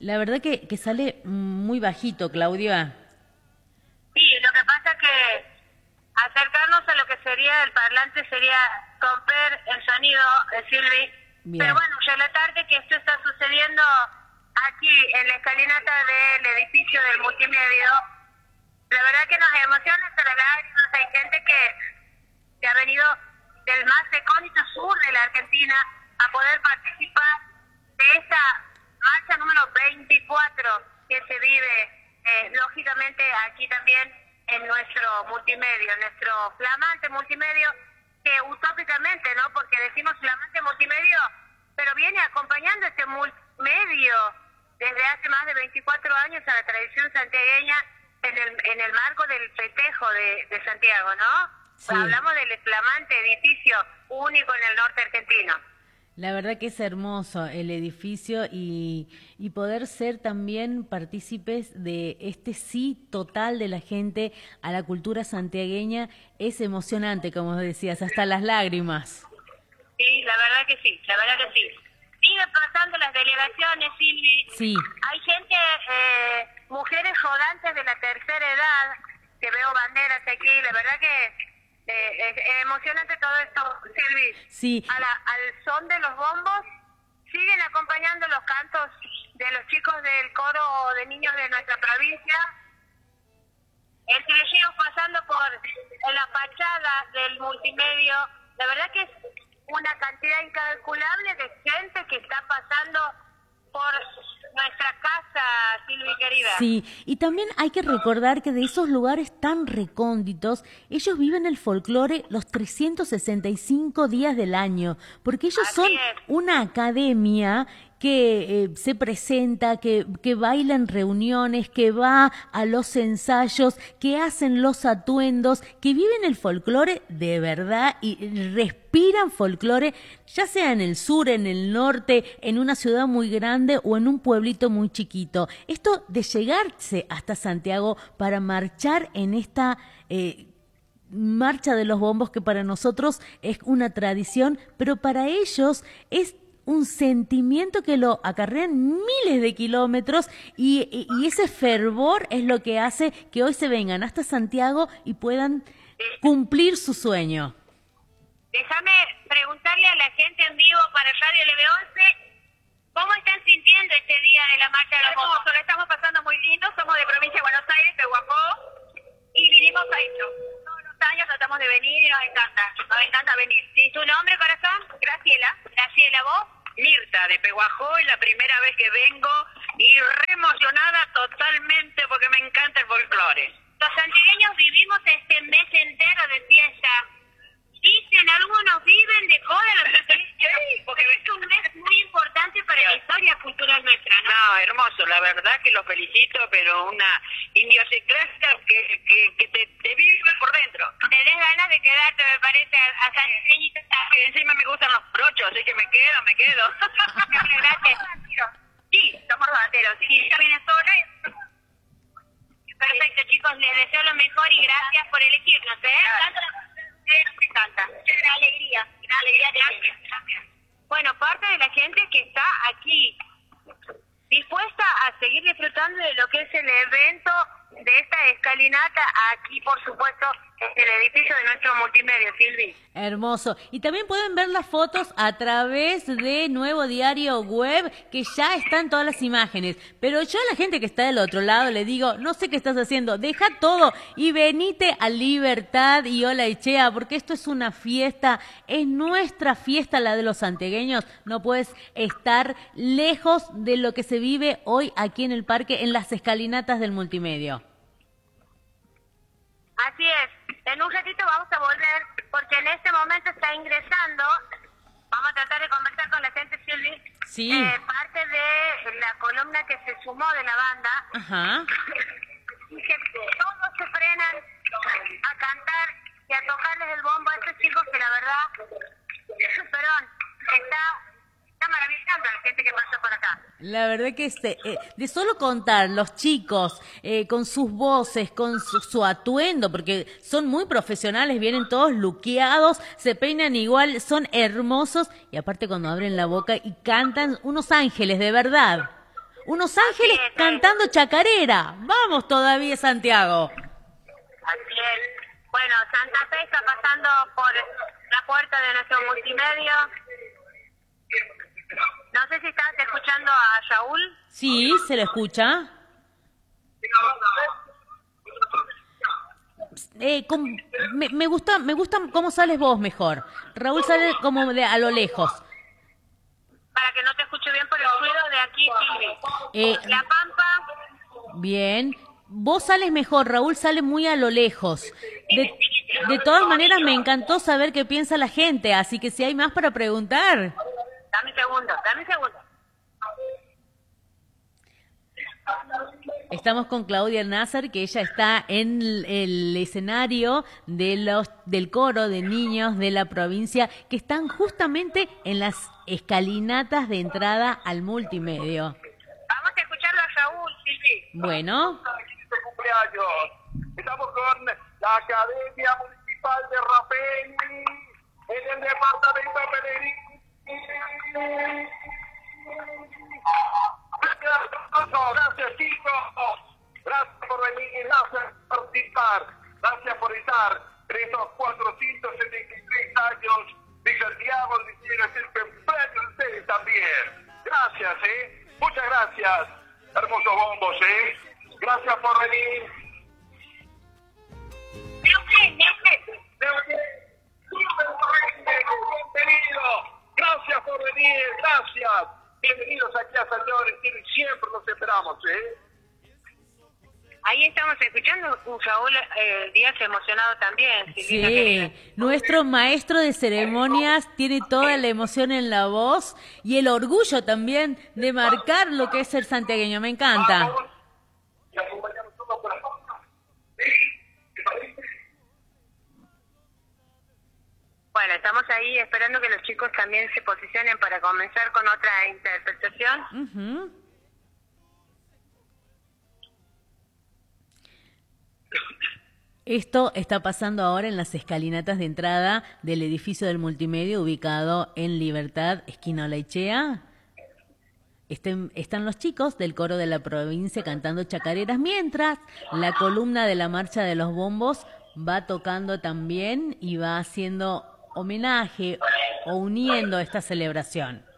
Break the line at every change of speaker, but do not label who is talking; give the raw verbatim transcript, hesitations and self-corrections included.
La verdad que, que sale muy bajito, Claudia.
Sí, lo que pasa es que acercarnos a lo que sería el parlante sería romper el sonido de Silvi.
Bien.
Pero bueno, relatarte que esto está sucediendo aquí en la escalinata del edificio del multimedio. La verdad que nos emociona hasta las lágrimas. Hay gente que, que ha venido del más recóndito sur de la Argentina a poder participar de esta marcha número veinticuatro que se vive, eh, lógicamente, aquí también en nuestro multimedio, nuestro flamante multimedio, que utópicamente, ¿no? Porque decimos flamante multimedio, pero viene acompañando este multimedio desde hace más de veinticuatro años a la tradición santiagueña en el, en el marco del festejo de, de Santiago, ¿no?
Sí.
Hablamos del flamante edificio único en el norte argentino.
La verdad que es hermoso el edificio y, y poder ser también partícipes de este sí total de la gente a la cultura santiagueña es emocionante, como decías, hasta las lágrimas.
Sí, la verdad que sí, la verdad que sí. Siguen pasando las delegaciones, Silvi.
Sí.
Hay gente, eh, mujeres rodantes de la tercera edad, que veo banderas aquí, la verdad que eh, es, es emocionante todo esto, Silvi.
Sí.
A la, al son de los bombos, siguen acompañando los cantos de los chicos del coro de niños de nuestra provincia. El trilleo pasando por la fachada del multimedio, la verdad que es una cantidad incalculable de gente que está pasando por nuestra casa, Silvi querida.
Sí, y también hay que recordar que de esos lugares tan recónditos, ellos viven el folclore los trescientos sesenta y cinco días del año, porque ellos
Así
son
es.
una academia que eh, se presenta, que, que baila en reuniones, que va a los ensayos, que hacen los atuendos, que viven el folclore de verdad y respiran folclore, ya sea en el sur, en el norte, en una ciudad muy grande o en un pueblito muy chiquito. Esto de llegarse hasta Santiago para marchar en esta eh, marcha de los bombos, que para nosotros es una tradición, pero para ellos es un sentimiento que lo acarrean miles de kilómetros y, y, y ese fervor es lo que hace que hoy se vengan hasta Santiago y puedan cumplir su sueño.
Déjame preguntarle a la gente en vivo para Radio L B once, ¿cómo están sintiendo este día de la marcha de los bombos? Hermoso, lo estamos pasando muy lindo, somos de provincia de Buenos Aires, de Guapó, y vinimos a esto. Todos los años tratamos de venir y nos encanta, nos encanta venir. ¿Sí? ¿Tu nombre, corazón? Graciela. Graciela, ¿vos?
Mirta, de Peguajó, es la primera vez que vengo y re emocionada totalmente porque me encanta el folclore.
Los santiagueños vivimos este mes entero de fiesta. Dicen, algunos viven de joda los santiagueños, porque es un mes muy importante para la historia cultural nuestra, ¿no?
No, hermoso, la verdad que los felicito, pero una idiosincrasia que, que, que te, te vive por dentro.
Tenés ganas de quedarte, me parece, a, a santiagueñito.
Que encima me gustan los brochos, así que me quedo, me quedo.
Gracias.
Sí, somos rodateros, sí, ya viene sola.
Perfecto, chicos, les deseo lo mejor y gracias por elegirnos, ¿eh? Me encanta. Una alegría, una alegría, gracias. gracias. Bueno, parte de la gente que está aquí dispuesta a seguir disfrutando de lo que es el evento de esta escalinata, aquí por supuesto en el edificio de nuestro multimedia, Silvi.
Hermoso. Y también pueden ver las fotos a través de Nuevo Diario Web, que ya están todas las imágenes. Pero yo a la gente que está del otro lado le digo, no sé qué estás haciendo, deja todo y venite a Libertad y Olaechea, porque esto es una fiesta, es nuestra fiesta, la de los santiagueños. No puedes estar lejos de lo que se vive hoy aquí en el parque, en las escalinatas del multimedio.
Así es. En un ratito vamos a volver, porque en este momento está ingresando, vamos a tratar de conversar con la gente, Silvi,
sí.
eh, parte de la columna que se sumó de la banda.
Ajá.
Y que todos se frenan a cantar y a tocarles el bombo a estos chicos que la verdad, perdón, está... Está maravillando a la gente que pasa por acá.
La verdad que este, eh, de solo contar los chicos eh, con sus voces, con su, su atuendo, porque son muy profesionales, vienen todos luqueados, se peinan igual, son hermosos y aparte cuando abren la boca y cantan unos ángeles de verdad. Unos ángeles
Así es,
cantando chacarera. Vamos todavía, Santiago.
Así es. Bueno, Santa Fe está pasando por la puerta de nuestro multimedio. No sé si estás escuchando a Raúl.
Sí, se lo escucha. Eh, com- me, me gusta, me gusta cómo sales vos mejor. Raúl sale como de a lo lejos.
Para que no te escuche bien por el ruido de aquí, Silvi.
Eh,
La Pampa,
Bien. Vos sales mejor, Raúl sale muy a lo lejos. De, de todas maneras, me encantó saber qué piensa la gente, así que si hay más para preguntar.
dame un segundo, dame un segundo.
Estamos con Claudia Nazar, que ella está en el, el escenario de los del coro de niños de la provincia, que están justamente en las escalinatas de entrada al multimedio.
Vamos a escucharlo a Raúl, Silvi.
Bueno,
De cumpleaños. Estamos con la Academia Municipal de Rapelli en el departamento de Pellegrini. Gracias, chicos. Gracias por venir, gracias por participar, gracias por estar en estos cuatrocientos setenta y tres años de Santiago, de decir cumpleaños ustedes también. Gracias, eh. Muchas gracias. Hermosos bombos, eh. Gracias por venir. Bienvenido. Gracias por venir, gracias. Bienvenidos aquí a Santiago del Estero y siempre los esperamos, ¿eh?
Ahí estamos escuchando un Raúl eh, Díaz emocionado también, Silvina querida.
sí, nuestro maestro de ceremonias tiene toda la emoción en la voz y el orgullo también de marcar lo que es ser santiagueño. Me encanta.
Vamos. Y acompañamos todos por la foto. ¿Sí? ¿Te parece?
Bueno, estamos ahí esperando que los chicos también se posicionen para comenzar con otra interpretación.
Ujú. Esto está pasando ahora en las escalinatas de entrada del edificio del multimedio ubicado en Libertad, esquina Olaechea. Estén- están los chicos del coro de la provincia cantando chacareras, mientras la columna de la Marcha de los Bombos va tocando también y va haciendo homenaje o uniendo esta celebración.